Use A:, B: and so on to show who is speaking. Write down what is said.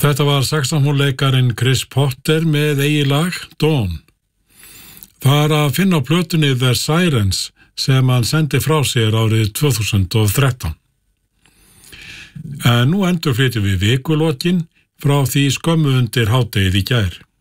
A: Þetta var saxófónleikarin Chris Potter með eigið lag Dawn. Það að finna á plötunni The Sirens sem hann sendi frá sér árið 2013. En nú endurflytjum við vikulokin frá því skömmu undir hádegið í gær.